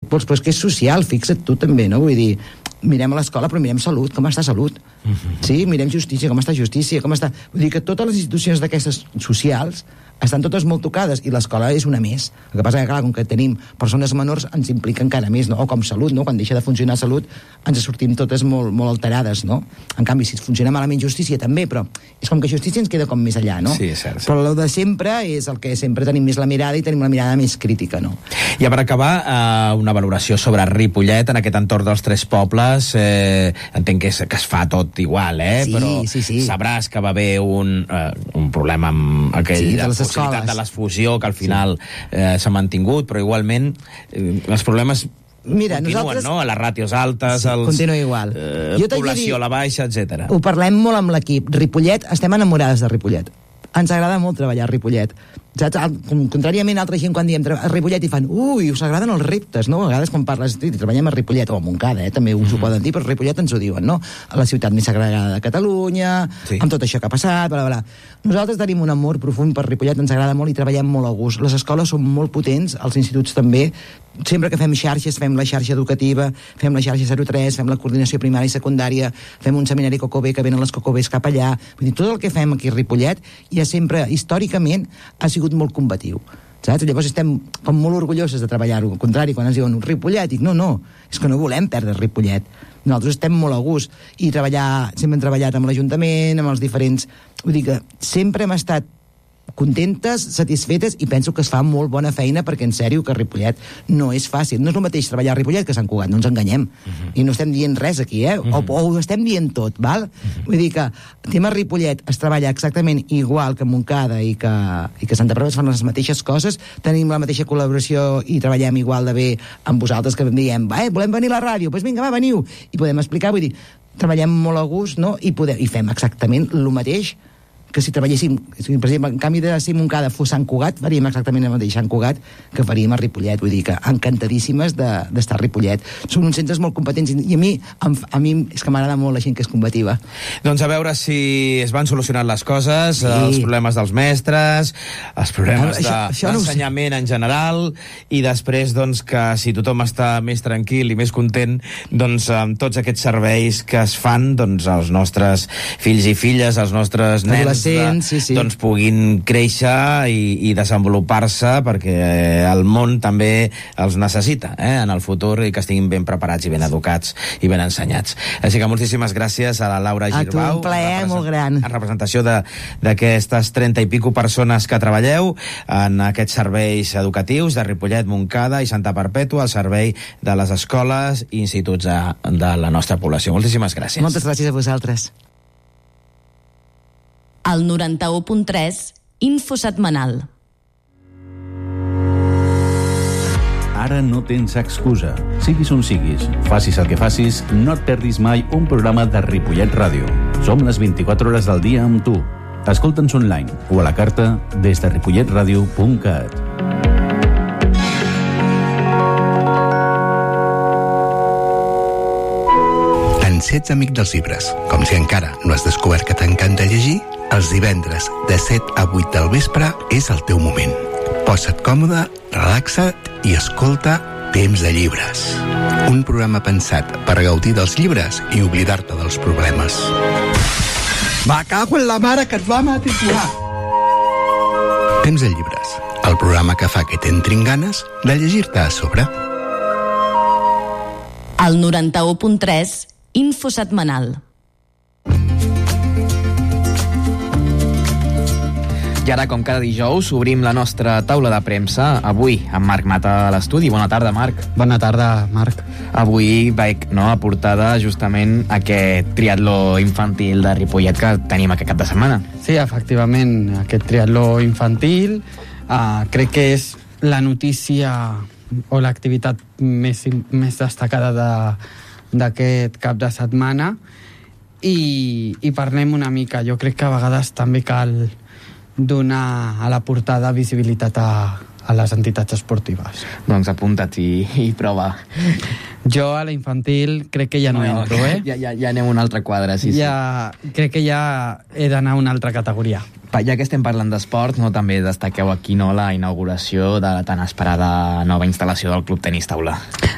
futbol, però és que és social, fixa't tu també, no? Vull dir, mirem a l'escola, però mirem salut, com està salut? Sí, mirem justícia, com està justícia, com està... Vull dir que totes les institucions d'aquestes socials estan totes molt tocades, i l'escola és una més. El que passa que, clar, com que tenim persones menors, ens implica encara més, no? O com salut, no? Quan deixa de funcionar salut, ens sortim totes molt, molt alterades, no? En canvi, si funciona malament justícia, també, però és com que justícia ens queda com més allà, no? Sí, és cert. Però el de sempre és el que sempre tenim més la mirada, i tenim la mirada més crítica, no? I per acabar, una valoració sobre Ripollet, en aquest entorn dels tres pobles. Entenc que es fa tot igual, Sí, però sí. sabràs que va haver un problema amb aquell, la possibilitat de l'exfusió, que al final s'ha mantingut, però igualment els problemes continuen, no? A les ràtios altes, continua igual. Població a la baixa, etc. Ho parlem molt amb l'equip. Ripollet, estem enamorades de Ripollet. Ens agrada molt treballar a Ripollet. Saps? Contràriament a altra gent, quan diem a Ripollet, i fan, us agraden els reptes, no? A vegades quan parles, treballem a Ripollet, o a Montcada, també us ho poden dir, però a Ripollet ens ho diuen, no? A la ciutat més segregada de Catalunya, amb tot això que ha passat, bla, bla. Nosaltres tenim un amor profund per Ripollet, ens agrada molt i treballem molt a gust. Les escoles són molt potents, els instituts també. Sempre que fem xarxes, fem la xarxa educativa, fem la xarxa 03, fem la coordinació primària i secundària, fem un seminari Cocobé, que venen les Cocobés cap allà. Vull dir, tot el que fem aquí a Ripollet ja sempre, històricament, ha sigut molt combatiu. Saps? Llavors estem com molt orgulloses de treballar-ho. Al contrari, quan ens diuen Ripollet, dic, no, és que no volem perdre Ripollet. Nosaltres estem molt a gust i sempre hem treballat amb l'Ajuntament, amb els diferents... Vull dir que sempre hem estat contentes, satisfetes, i penso que es fa molt bona feina, perquè en sèrio que Ripollet no és fàcil. No és el mateix treballar a Ripollet que a Sant Cugat, no ens enganyem. I no estem dient res aquí, o ho estem dient tot, val? Vull dir que el tema Ripollet es treballa exactament igual que Montcada i que Santa Perpètua, fan les mateixes coses, tenim la mateixa col·laboració i treballem igual de bé amb vosaltres, que diem, volem venir a la ràdio, doncs vinga, veniu, i podem explicar, vull dir, treballem molt a gust, no? I fem exactament el mateix que si treballéssim, per exemple, en canvi de ser Montcada fos Sant Cugat, faríem exactament el mateix Sant Cugat que faríem a Ripollet. Vull dir que encantadíssimes d'estar a Ripollet. Són uns centres molt competents, i a mi és que m'agrada molt la gent que és combativa. Doncs a veure si es van solucionant les coses, els problemes dels mestres, els problemes d'ensenyament en general, i després, doncs, que si tothom està més tranquil i més content, doncs, amb tots aquests serveis que es fan, doncs, als nostres fills i filles, als nostres nens, doncs puguin créixer i desenvolupar-se, perquè el món també els necessita en el futur, i que estiguin ben preparats i ben educats i ben ensenyats. Així que moltíssimes gràcies a la Laura Girbau. A tu, un plaer molt gran. En representació d'aquestes 30 i pico persones que treballeu en aquests serveis educatius de Ripollet, Montcada i Santa Perpètua, al servei de les escoles i instituts de la nostra població. Moltíssimes gràcies. Moltes gràcies a vosaltres. Al 91.3, Info Setmanal. Ara no tens excusa. Siguis on siguis, facis el que facis, no et perdis mai un programa de Ripollet Ràdio. Som les 24 hores del dia amb tu. Escolta'ns online o a la carta des de ripolletradio.cat. Si ets amic dels llibres, com si encara no has descobert que t'encanta llegir, els divendres de 7 a 8 del vespre és el teu moment. Posa't còmode, relaxa't i escolta Temps de Llibres. Un programa pensat per gaudir dels llibres i oblidar-te dels problemes. Va, cago en la mare que et va matricular! Temps de Llibres, el programa que fa que t'entrin ganes de llegir-te a sobre. Al 91.3, Info Setmanal. I ara, com cada dijous, obrim la nostra taula de premsa. Avui, amb Marc Mata a l'estudi. Bona tarda, Marc. Bona tarda, Marc. Avui vaig a portada justament aquest triatló infantil de Ripollet que tenim aquest cap de setmana. Sí, efectivament, aquest triatló infantil crec que és la notícia o l'activitat més destacada d'aquest cap de setmana, i parlem una mica. Jo crec que a vegades també cal donar a la portada visibilitat a les entitats esportives. Doncs apunta't i prova. Jo a la infantil crec que ja no entro, Ja anem a un altre quadre, sí. Crec que ja he d'anar a una altra categoria. Ja que estem parlant d'esports, també destaqueu aquí la inauguració de la tan esperada nova instal·lació del Club Tenis Taula.